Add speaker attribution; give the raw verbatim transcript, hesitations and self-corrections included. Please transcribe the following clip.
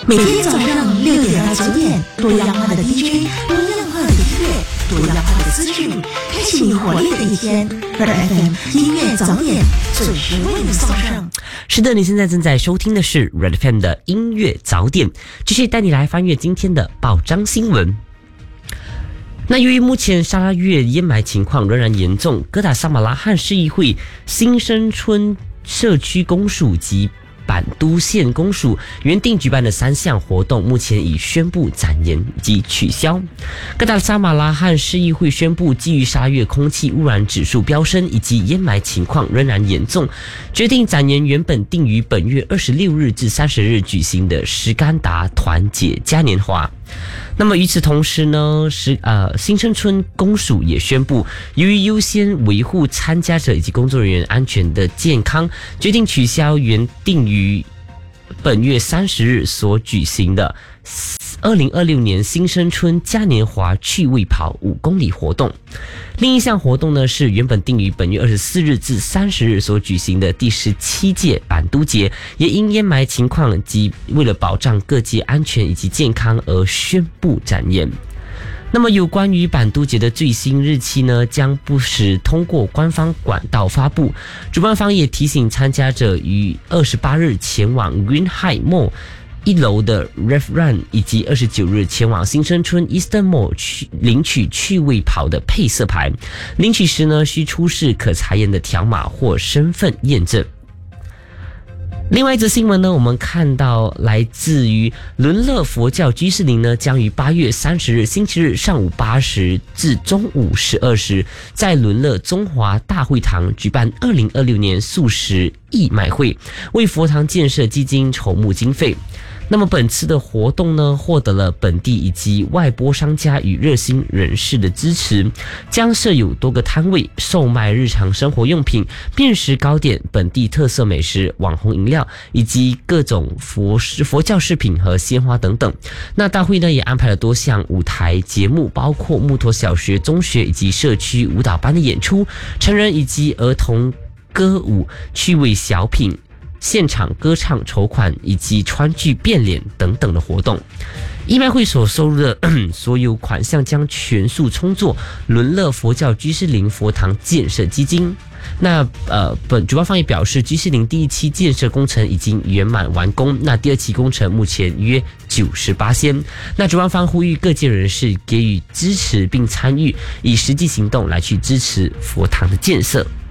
Speaker 1: 每天早上六点到九点，多样化的 D J， 多样化的音乐，多样化的资讯，开启你活力的一天。Red F M 音乐早点准时为你送上。
Speaker 2: 是的，你现在正在收听的是 Red F M 的音乐早点，继续带你来翻阅今天的报章新闻。那由于目前沙拉越淹埋情况仍然严重，哥打萨马拉罕市议会新生村社区公署及板都县公署原定举办的三项活动，目前已宣布暂延及取消。哥打萨马拉罕市议会宣布，基于沙拉越空气污染指数飙升以及淹埋情况仍然严重，决定暂延原本定于本月二十六日至三十日举行的石干达团结嘉年华。那么与此同时呢，是呃新生村公署也宣布，由于优先维护参加者以及工作人员安全的健康，决定取消原定于本月三十日所举行的二零二六年新生村嘉年华趣味跑五公里活动。另一项活动呢，是原本定于本月二十四日至三十日所举行的第十七届板都节，也因淹埋情况及为了保障各界安全以及健康而宣布暂延。那么有关于板都节的最新日期呢，将不时通过官方管道发布。主办方也提醒参加者于二十八日前往 Green High Mall一楼的 Ref Run， 以及二十九日前往新生村 Eastern Mall 去领取趣味跑的配色牌。领取时呢，需出示可查验的条码或身份验证。另外一则新闻呢，我们看到来自于伦勒佛教居士林呢，将于八月三十日星期日上午八时至中午十二时，在伦勒中华大会堂举办二零二六年素食义卖会，为佛堂建设基金筹募经费。那么本次的活动呢，获得了本地以及外拨商家与热心人士的支持，将设有多个摊位，售卖日常生活用品、便食糕点、本地特色美食、网红饮料以及各种佛佛教饰品和鲜花等等。那大会呢也安排了多项舞台节目，包括木托小学、中学以及社区舞蹈班的演出，成人以及儿童歌舞、趣味小品、现场歌唱筹款以及川剧变脸等等的活动。义卖会所收入的所有款项将全数充作伦勒佛教居士林佛堂建设基金。那呃，本主办方也表示，居士林第一期建设工程已经圆满完工，那第二期工程目前约九十八仙。那主办方呼吁各界人士给予支持并参与，以实际行动来去支持佛堂的建设。